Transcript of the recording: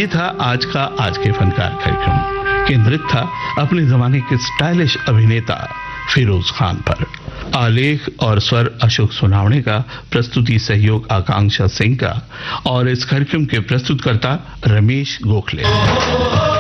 ये था आज का आज के फनकार कार्यक्रम। केंद्रित था अपने जमाने के स्टाइलिश अभिनेता फिरोज खान पर। आलेख और स्वर अशोक सुनावणे का, प्रस्तुति सहयोग आकांक्षा सिंह का और इस कार्यक्रम के प्रस्तुतकर्ता रमेश गोखले।